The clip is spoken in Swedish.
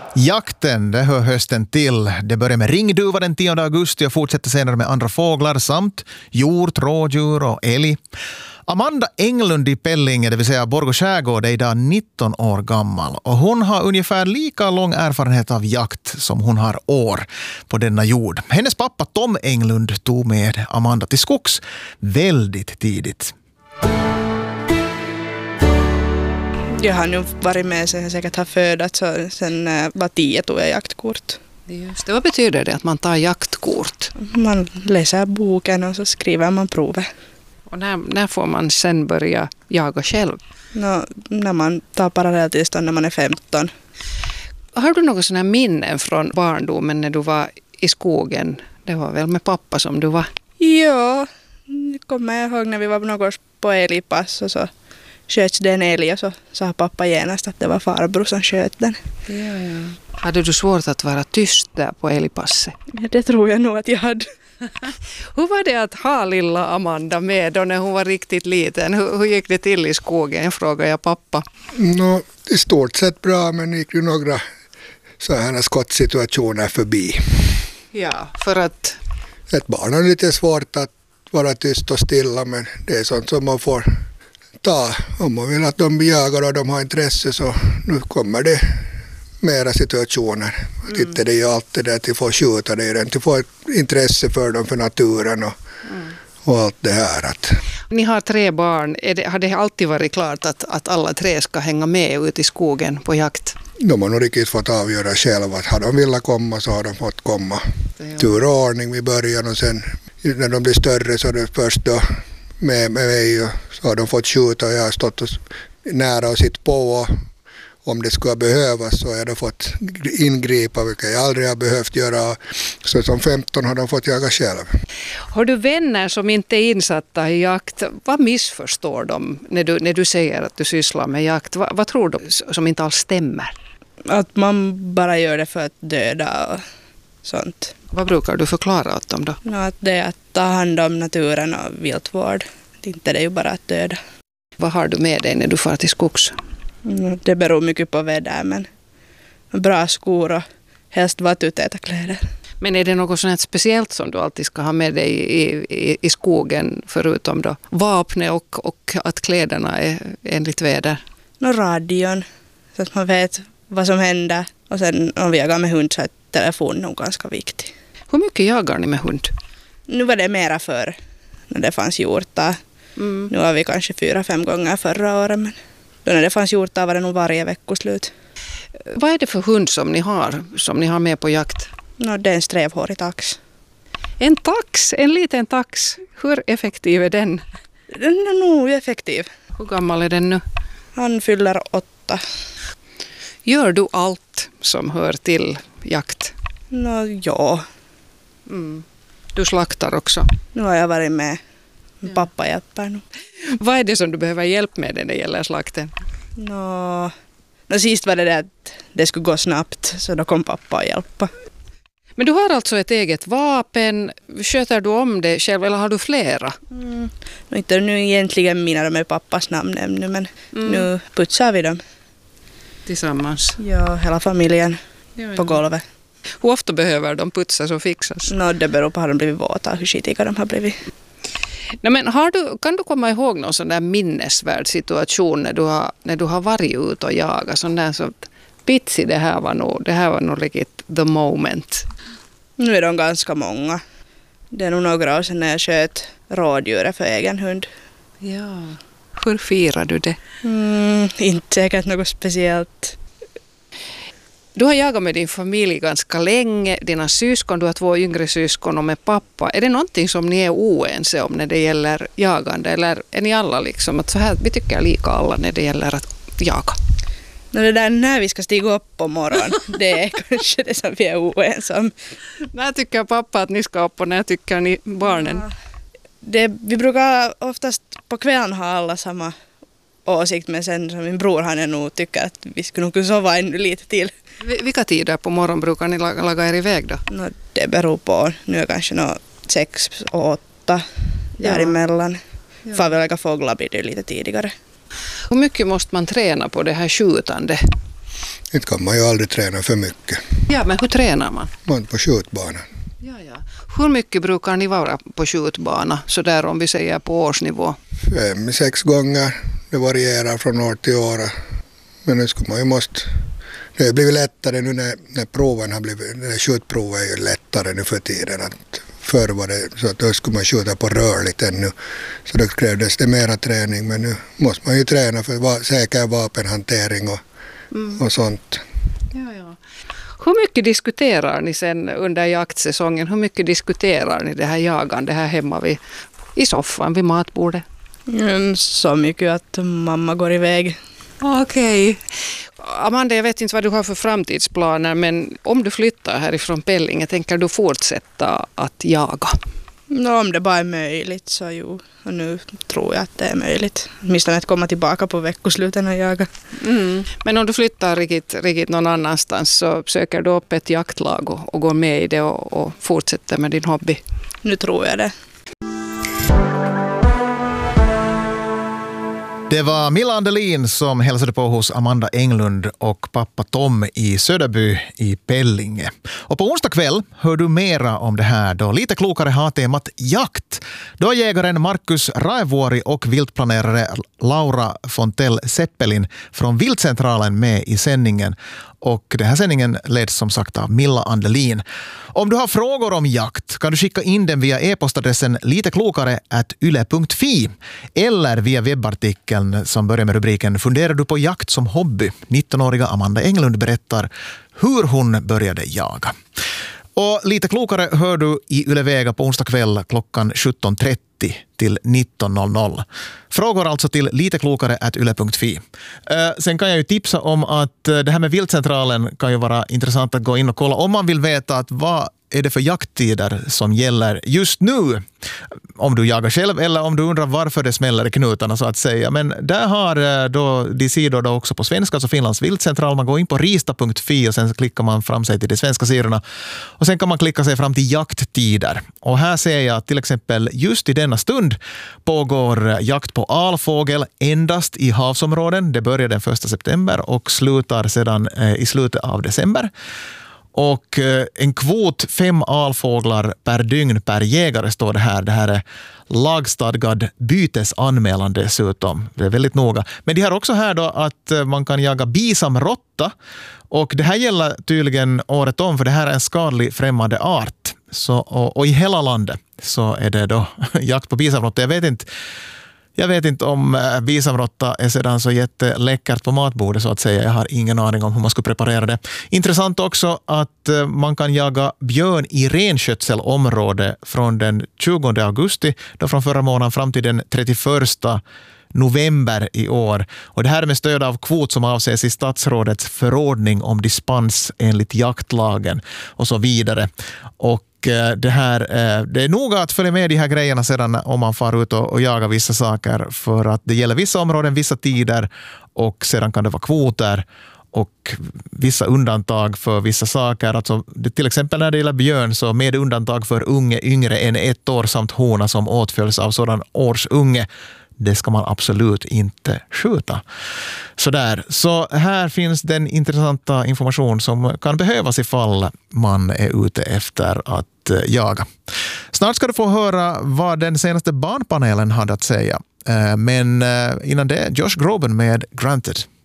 Jakten, det hör hösten till. Det börjar med ringduva den 10 augusti och fortsätter senare med andra fåglar samt hjort, rådjur och älg. Amanda Englund i Pellinge, det vill säga Borgå skärgård, är idag 19 år gammal. Och hon har ungefär lika lång erfarenhet av jakt som hon har år på denna jord. Hennes pappa Tom Englund tog med Amanda till skogs väldigt tidigt. Jag har nu varit med sen jag säkert har födat, så sen var 10 tog jag jaktkort. Just det. Vad betyder det att man tar jaktkort? Man läser boken och så skriver man provet. Och när får man sen börja jaga själv? När man tar parallelltillstånd när man är 15. Har du några sådana minnen från barndomen när du var i skogen? Det var väl med pappa som du var? Ja, det kommer jag ihåg när vi var något på älgpass och så sköts det en älg och så sa pappa genast att det var farbror som sköt den. Ja. Hade du svårt att vara tyst där på älgpasset? Ja, det tror jag nog att jag hade. Hur var det att ha lilla Amanda med då när hon var riktigt liten? Hur gick det till i skogen, frågade jag pappa. I stort sett bra, men gick ju några så här skottsituationer förbi. Ja, för att... Ett barn har lite svårt att vara tyst och stilla, men det är sånt som man får ta. Om man vill att de jagar och de har intresse, så nu kommer det mera situationer. Inte det är ju alltid det att de får skjuta, det är det att få ett intresse för dem, för naturen och allt det här. Ni har 3 barn. Har det alltid varit klart att alla 3 ska hänga med ut i skogen på jakt? De har nog riktigt fått avgöra själva. Att har de velat komma så har de fått komma. Tur och ordning vid början, och sen när de blir större så är det först då med mig, och så har de fått skjuta och jag har stått nära och sitt på, och om det skulle behövas så har jag då fått ingripa, vilket jag aldrig har behövt göra. Så som 15 har de fått jaga själv. Har du vänner som inte är insatta i jakt? Vad missförstår de när du säger att du sysslar med jakt? Vad tror de som inte alls stämmer? Att man bara gör det för att döda och sånt. Vad brukar du förklara åt dem då? Att det är att ta hand om naturen och viltvård. Inte det är ju bara att döda. Vad har du med dig när du far till skogs? Det beror mycket på väder, men bra skor och helst vattutäta kläder. Men är det något sånt speciellt som du alltid ska ha med dig i skogen, förutom då vapnet och att kläderna är enligt väder? Radion, så att man vet vad som händer. Och sen om vi jagar med hund så är telefonen nog ganska viktig. Hur mycket jagar ni med hund? Nu var det mera förr när det fanns hjortar. Nu har vi kanske 4-5 gånger förra året, men då när det fanns hjortar var det nog varje veckoslut. Vad är det för hund som ni har med på jakt? Det är en strävhårig tax. En tax? En liten tax? Hur effektiv är den? Den är nog effektiv. Hur gammal är den nu? Han fyller 8. Gör du allt som hör till jakt? Ja. Du slaktar också? Nu har jag varit med. Pappa hjälper nu. Vad är det som du behöver hjälp med när det gäller slakten? Sist var det att det skulle gå snabbt, så då kom pappa och hjälpa. Men du har alltså ett eget vapen. Sköter du om det själv eller har du flera? Inte nu egentligen mina med pappas namn ännu, men nu putsar vi dem. Tillsammans? Ja, hela familjen på golvet. Hur ofta behöver de putsas och fixas? Det beror på hur de blivit våta, hur skitiga de har blivit. Nej, men kan du komma ihåg någon sån där minnesvärd situation när du har varit ute och jagat? Sån där så pitsi, det här var nog riktigt the moment. Nu är de ganska många. Det är nog några år sedan när jag sköt rådjuret för egen hund. Ja. Hur firar du det? Inte säkert något speciellt. Du har jagat med din familj ganska länge, dina syskon, du har 2 yngre syskon och med pappa. Är det någonting som ni är oense om när det gäller jagande, eller är ni alla liksom att så här, vi tycker lika alla när det gäller att jaga? Det där när vi ska stiga upp på morgonen, det är kanske det som vi är oense om. När tycker pappa att ni ska upp och när tycker ni barnen? Vi brukar oftast på kvällen ha alla samma åsikt, men sen som min bror han är nog tycker att vi skulle nog kunna sova ännu lite till. Vilka tider på morgon brukar ni laga er iväg då? Det beror på. Nu är kanske 6 och 8 däremellan. Ja. För att vi lägga fåglar blir det lite tidigare. Hur mycket måste man träna på det här skjutande? Inte kan man ju aldrig träna för mycket. Ja, men hur tränar man? Man på skjutbanan. Ja. Hur mycket brukar ni vara på skjutbana, så där om vi säger på årsnivå? 5-6 gånger. Det varierar från år till år. Men nu ska man ju det har blivit lättare nu när proven har blivit, när skjutprovet är ju lättare nu för tiden. Förr var det så att då skulle man skjuta på rörligt ännu. Så då krävdes det mera träning, men nu måste man ju träna för säker vapenhantering och sånt. Ja. Hur mycket diskuterar ni sen under jaktsäsongen? Hur mycket diskuterar ni det här jagande här hemma i soffan vid matbordet? Så mycket att mamma går iväg. Okej. Amanda, jag vet inte vad du har för framtidsplaner, men om du flyttar härifrån Pellinge, tänker du fortsätta att jaga? Om det bara är möjligt så jo. Och nu tror jag att det är möjligt. Åtminstone att komma tillbaka på veckosluten och jaga. Men om du flyttar riktigt någon annanstans så söker du upp ett jaktlag och går med i det och fortsätter med din hobby? Nu tror jag det. Det var Milla Andelin som hälsade på hos Amanda Englund och pappa Tom i Söderby i Pellinge. Och på onsdag kväll hör du mera om det här då lite klokare har temat jakt. Då är jägaren Markus Raivuori och viltplanerare Laura Fontell Seppelin från Viltcentralen med i sändningen. Och den här sändningen leds som sagt av Milla Andelin. Om du har frågor om jakt kan du skicka in den via e-postadressen liteklokare@yle.fi eller via webbartikeln som börjar med rubriken "Funderar du på jakt som hobby?" 19-åriga Amanda Englund berättar hur hon började jaga. Och lite klokare hör du i Yle Vega på onsdag kväll klockan 17.30 till 19.00. Frågor alltså till liteklokare@yle.fi. Sen kan jag ju tipsa om att det här med Viltcentralen kan ju vara intressant att gå in och kolla om man vill veta att vad är det för jakttider som gäller just nu. Om du jagar själv eller om du undrar varför det smäller i knutarna så att säga. Men där har då de sidor då också på svenska, alltså Finlands viltcentral. Man går in på rista.fi och sen klickar man fram sig till de svenska sidorna. Och sen kan man klicka sig fram till jakttider. Och här ser jag till exempel just i denna stund pågår jakt på alfågel endast i havsområden. Det börjar den 1 september och slutar sedan i slutet av december. Och en kvot 5 alfåglar per dygn per jägare står det här. Det här är lagstadgad bytesanmälan dessutom. Det är väldigt noga. Men det här också här då att man kan jaga bisamrotta. Och det här gäller tydligen året om för det här är en skadlig främmande art. Så, och i hela landet så är det då jakt på bisamrotta. Jag vet inte om bisamrotta är sedan så jätteläckert på matbordet så att säga. Jag har ingen aning om hur man ska preparera det. Intressant också att man kan jaga björn i renskötselområde från den 20 augusti, då från förra månaden fram till den 31 november i år. Och det här är med stöd av kvot som avses i statsrådets förordning om dispens enligt jaktlagen och så vidare. Och det är noga att följa med de här grejerna sedan om man far ut och jagar vissa saker för att det gäller vissa områden, vissa tider och sedan kan det vara kvoter och vissa undantag för vissa saker. Alltså, till exempel när det gäller björn så med undantag för unge yngre än 1 år samt hona som åtföljs av sådan årsunge. Det ska man absolut inte skjuta. Så här finns den intressanta information som kan behövas ifall man är ute efter att jaga. Snart ska du få höra vad den senaste barnpanelen hade att säga. Men innan det, Josh Groban med Granted.